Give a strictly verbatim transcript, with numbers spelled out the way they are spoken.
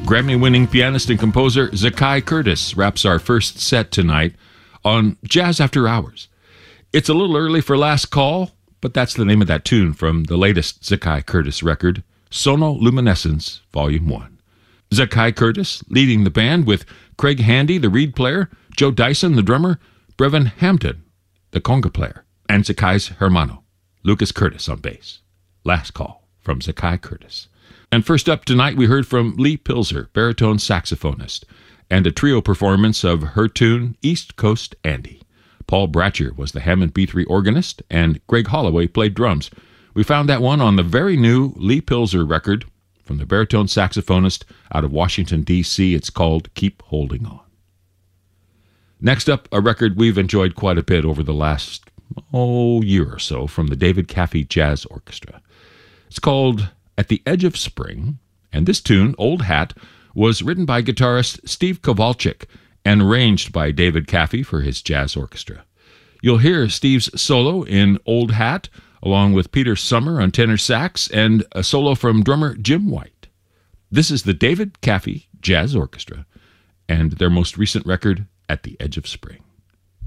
Grammy-winning pianist and composer Zakai Curtis wraps our first set tonight on Jazz After Hours. It's a little early for last call, but that's the name of that tune from the latest Zakai Curtis record, Sonoluminescence, Volume one. Zakai Curtis leading the band with Craig Handy, the reed player, Joe Dyson, the drummer, Brevin Hampton, the conga player, and Zakai's hermano, Lucas Curtis on bass. Last call from Zakai Curtis. And first up tonight, we heard from Lee Pilzer, baritone saxophonist, and a trio performance of her tune, East Coast Andy. Paul Bratcher was the Hammond B three organist, and Greg Holloway played drums. We found that one on the very new Lee Pilzer record from the baritone saxophonist out of Washington, D C It's called Keep Holding On. Next up, a record we've enjoyed quite a bit over the last, oh, year or so from the David Caffey Jazz Orchestra. It's called At the Edge of Spring, and this tune, Old Hat, was written by guitarist Steve Kowalczyk and arranged by David Caffey for his jazz orchestra. You'll hear Steve's solo in Old Hat, along with Peter Summer on tenor sax and a solo from drummer Jim White. This is the David Caffey Jazz Orchestra and their most recent record, At the Edge of Spring.